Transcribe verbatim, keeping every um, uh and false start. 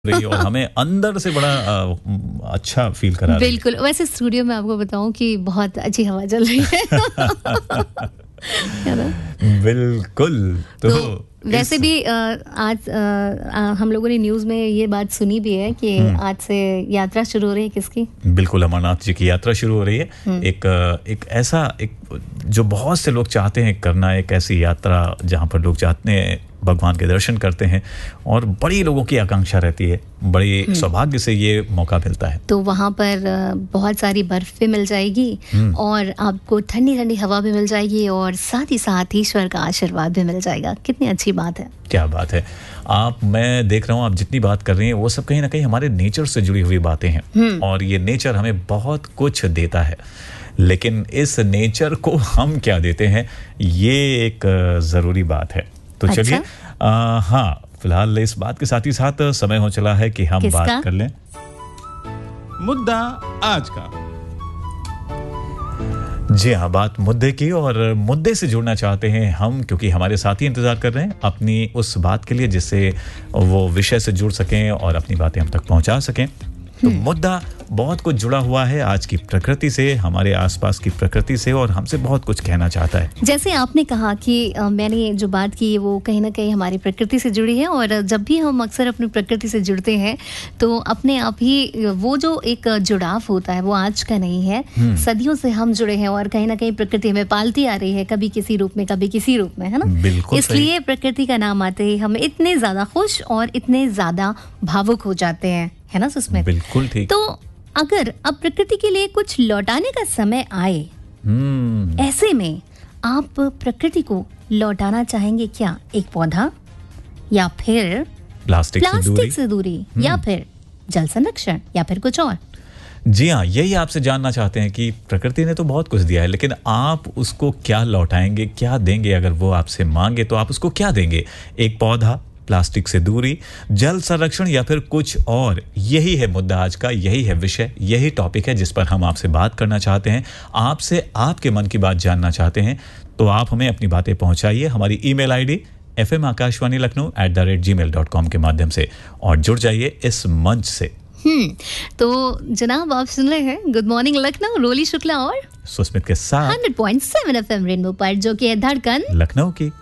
रही और हमें अंदर से बड़ा आ, अच्छा फील करा रही है। बिल्कुल। वैसे स्टूडियो में आपको बताऊं कि बहुत अच्छी हवा चल रही है है ना? बिल्कुल। तो, तो वैसे भी आ, आज आ, आ, हम लोगों ने न्यूज़ में ये बात सुनी भी है कि आज से यात्रा शुरू हो रही है किसकी? बिल्कुल, अमरनाथ जी की यात्रा शुरू हो रही है। एक एक ऐसा एक जो बहुत से लोग चाहते हैं करना, एक ऐसी यात्रा जहां पर लोग चाहते हैं भगवान के दर्शन करते हैं और बड़ी लोगों की आकांक्षा रहती है, बड़ी सौभाग्य से ये मौका मिलता है। तो वहाँ पर बहुत सारी बर्फ भी मिल जाएगी और आपको ठंडी ठंडी हवा भी मिल जाएगी और साथ ही साथ ईश्वर का आशीर्वाद भी मिल जाएगा। कितनी अच्छी बात है। क्या बात है। आप मैं देख रहा हूँ आप जितनी बात कर रही हैं वो सब कहीं ना कहीं हमारे नेचर से जुड़ी हुई बातें हैं और ये नेचर हमें बहुत कुछ देता है, लेकिन इस नेचर को हम क्या देते हैं ये एक ज़रूरी बात है। तो अच्छा? चलिए हाँ, फिलहाल इस बात के साथ ही साथ समय हो चला है कि हम किसका? बात कर लें मुद्दा आज का। जी हाँ, बात मुद्दे की, और मुद्दे से जुड़ना चाहते हैं हम क्योंकि हमारे साथी इंतजार कर रहे हैं अपनी उस बात के लिए जिससे वो विषय से जुड़ सकें और अपनी बातें हम तक पहुंचा सकें। तो मुद्दा बहुत कुछ जुड़ा हुआ है आज की प्रकृति से, हमारे आसपास की प्रकृति से, और हमसे बहुत कुछ कहना चाहता है। जैसे आपने कहा कि आ, मैंने जो बात की वो कहीं ना कहीं हमारी प्रकृति से जुड़ी है और जब भी हम अक्सर अपनी प्रकृति से जुड़ते हैं तो अपने आप ही वो जो एक जुड़ाव होता है वो आज का नहीं है, सदियों से हम जुड़े हैं और कहीं ना कहीं प्रकृति हमें पालती आ रही है, कभी किसी रूप में कभी किसी रूप में, है ना? बिल्कुल। इसलिए प्रकृति का नाम आते ही हम इतने ज्यादा खुश और इतने ज्यादा भावुक हो जाते हैं, है ना सुस्मित? बिल्कुल ठीक। तो अगर अब प्रकृति के लिए कुछ लौटाने का समय आए, ऐसे में आप प्रकृति को लौटाना चाहेंगे क्या? एक पौधा या फिर प्लास्टिक, प्लास्टिक से दूरी, से दूरी या फिर जल संरक्षण या फिर कुछ और? जी हाँ, यही आपसे जानना चाहते हैं कि प्रकृति ने तो बहुत कुछ दिया है, लेकिन आप उसको क्या लौटाएंगे, क्या देंगे? अगर वो आपसे मांगे तो आप उसको क्या देंगे? एक पौधा, प्लास्टिक से दूरी, जल संरक्षण या फिर कुछ और? यही है मुद्दा आज का, यही है विषय, यही टॉपिक है जिस पर हम आपसे बात करना चाहते हैं, आपसे आपके मन की बात जानना चाहते हैं। तो आप हमें अपनी बातें पहुंचाइए हमारी email ID F M Akashvani Lucknow at the rate ji mail dot com के माध्यम से और जुड़ जाइए इस मंच से। हम्म तो जनाब आप सुन रहे हैं गुड मॉर्निंग लखनऊ, रोली शुक्ला और सुस्मित के साथ hundred point seven F M rainbow पर, जो कि है धड़कन लखनऊ की।